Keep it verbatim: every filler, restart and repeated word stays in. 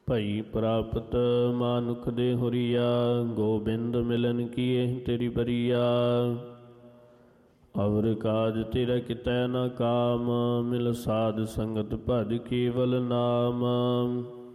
ਭਈ ਪ੍ਰਾਪਤ ਮਾਨੁਖ ਦੇ ਹੁਰੀਆ, ਗੋਬਿੰਦ ਮਿਲਨ ਕੀਏ ਤੇਰੀ ਬਰੀਆ। ਅਵਰ ਕਾਜ ਤੇਰਾ ਕਿਤੈ ਨ ਕਾਮ, ਮਿਲ ਸਾਧ ਸੰਗਤ ਭਜ ਕੇਵਲ ਨਾਮ।